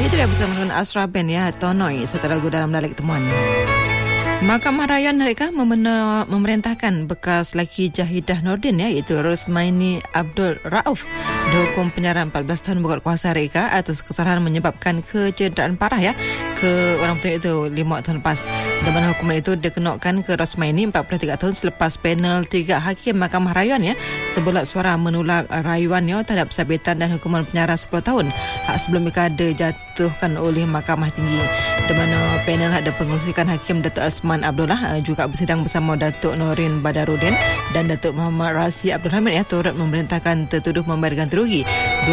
Itu dia bersama dengan Asra Band ya, Tonoi, satu lagu dalam Lalik Temuan. Mahkamah Rayuan mereka memerintahkan bekas lelaki Jahidah Nordin ya, iaitu Rosmaini Abdul Rauf dihukum penjara 14 tahun berkat kuasa mereka atas kesalahan menyebabkan kecederaan parah ya ke orang penting itu 5 tahun lepas. Dan mana hukuman itu dikenakan ke Rosmaini 43 tahun selepas panel 3 hakim Mahkamah Rayuan ya sebulat suara menolak rayuannya terhadap sabitan dan hukuman penjara 10 tahun hak sebelum mereka dijatuhkan oleh Mahkamah Tinggi. Di mana panel ada pengurusikan Hakim Datuk Asman Abdullah juga bersidang bersama Datuk Norin Badarudin dan Datuk Muhammad Rasi Abdul Hamid ya turut memerintahkan tertuduh membayar ganti rugi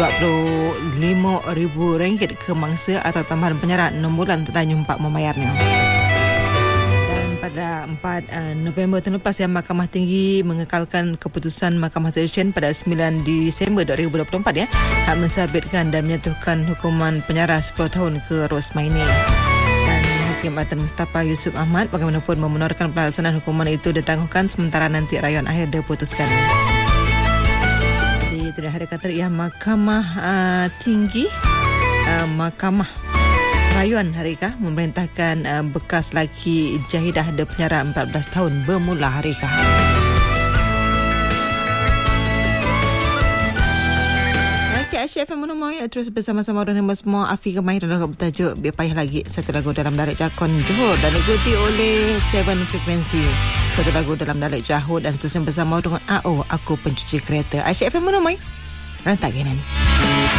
RM25,000 ke mangsa atau tambahan penjara 6 bulan telah nyumpak membayarnya. Pada 4 November tahun lepas yang Mahkamah Tinggi mengekalkan keputusan Mahkamah Session pada 9 Disember 2024 ya hak mensabitkan dan menyatukan hukuman penjara 10 tahun ke Rosmaini. Dan Hakim Atan Mustafa Yusuf Ahmad bagaimanapun membenarkan pelaksanaan hukuman itu ditangguhkan sementara nanti rayuan akhir diputuskan. Jadi itu dia hari kata ya Mahkamah Tinggi Mahkamah Rayuan Harika memerintahkan bekas lelaki Jahidah ada penjara 14 tahun bermula Harika. Okay, Asyik FM menemui terus bersama-sama dengan semua Afi Gemai dan lagu bertajuk Biar Payah Lagi, satu lagu dalam Dalek Jakon Johor dan diikuti oleh 7 Frekuensi, satu lagu dalam Dalek Johor dan susun bersama dengan AO Aku Pencuci Kereta. Asyik FM menemui rantai kanan.